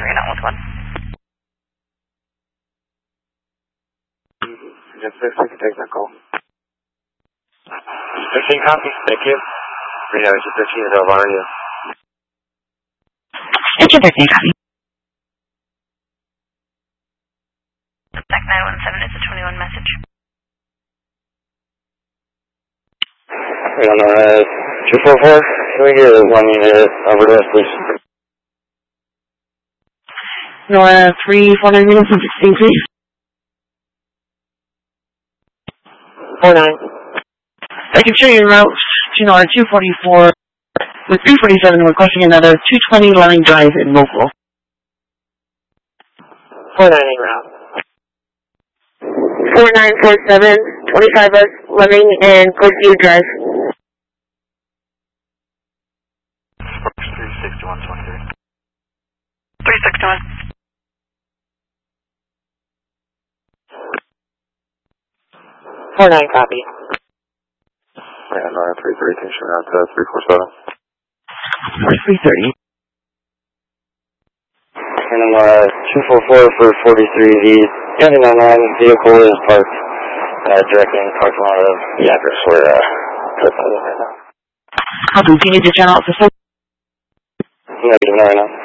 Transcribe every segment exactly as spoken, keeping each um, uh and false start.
bring it on with one. Just six, I can take that call. fifteen copy, thank you. three nine two thirteen, how are you? Engine thirteen copy. Spec nine one seven is a twenty-one message. We don't know, uh, two four four, can we get one unit over to us, please? Nora three four nine minutes and sixteen, please. four nine. I can show you en route to Nora two forty-four with three forty-seven requesting another two twenty line drive in local. four nine en route. four nine four seven, twenty-five us, Lemming and Goodview Drive. three sixty-one twenty-three. three sixty-one. four nine copy. Yeah, Nora three three, station out to three four seven. three thirty. And then uh, two four four for forty-three, the County nine nine vehicle is parked uh, directly in the parking lot of the address where uh, that's right now. Copy, do you need the channel officer? No, you know right now.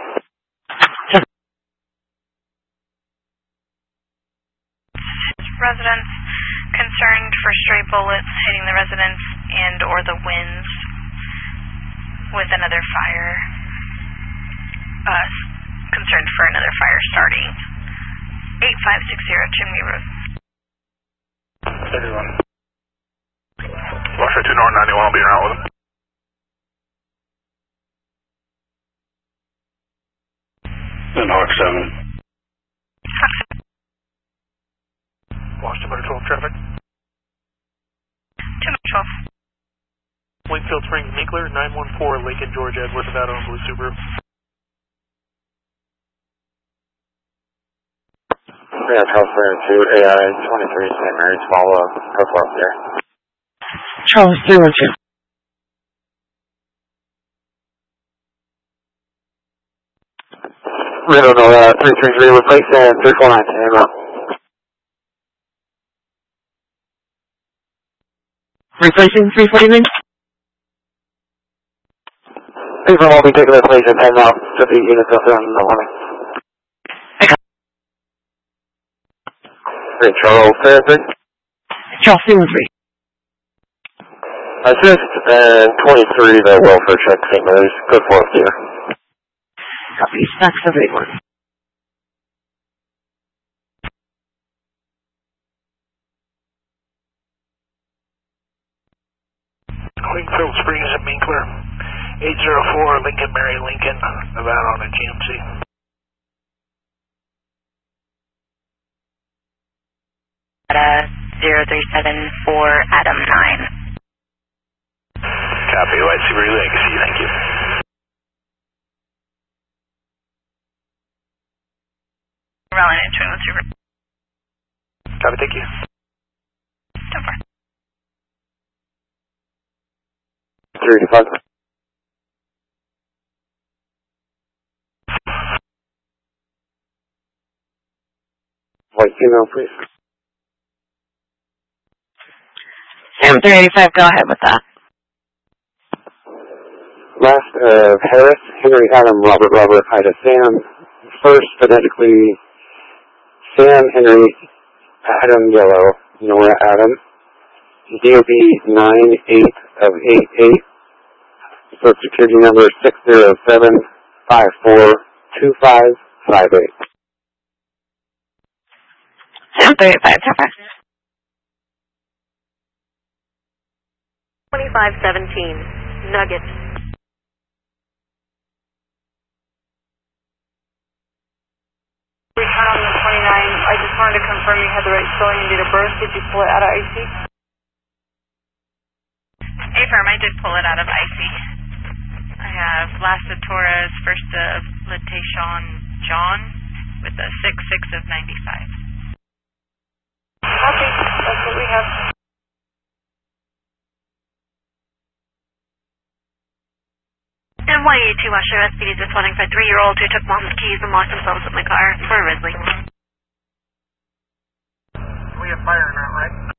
Residents concerned for stray bullets hitting the residents and or the winds with another fire. Uh, concerned for another fire starting. eight five six zero Chimney Road. Everyone. Washington two North ninety-one, I'll be around with them. And Hawk seven. Washington twelve traffic. two twelve. Wingfield Springs, Minkler, nine one four, Lincoln, Georgia, Edward, Nevada on Blue Subaru. Yeah, California two, A I twenty-three, Saint Mary's, follow up. How far up there? Charles three one two. We don't know that. three three three, replace and three four nine, hang on. Replacing three forty-nine? People will be taking their place at ten now. fifty units up there in the morning. Hey, Charles, three three. Charles three one three. Assist and twenty-three, the welfare check, Saint Mary's. Good for us here. Copy, stack seven eight one. Wingfield Springs and Minkler, eight zero four, Lincoln, Mary, Lincoln, Nevada on a G M C. zero three seven four Adam nine. Copy, White Subaru Legacy, thank you. Rallying into one Super. Copy, thank you. ten four. three to five. White female, please. Sam three eighty-five, go ahead with that. Last, uh, Harris, Henry, Adam, Robert, Robert, Ida, Sam. First, phonetically, Sam, Henry, Adam, Yellow, Nora, Adam. D O B nine eight of eight eight. Social Security number six zero seven five four two five five eight. Sam three eighty-five, ten five. twenty-five seventeen, Nugget. Return on the twenty-nine, I just wanted to confirm you had the right spelling and date of birth. Did you pull it out of I C? Affirm, I did pull it out of I C. I have last of Torres, first of Latation John, with the six six of ninety-five. Okay, that's what we have. And Y eighty-two Western S P D is responding for a three-year-old who took mom's keys and locked themselves in the car for Risley. We have fire now, right?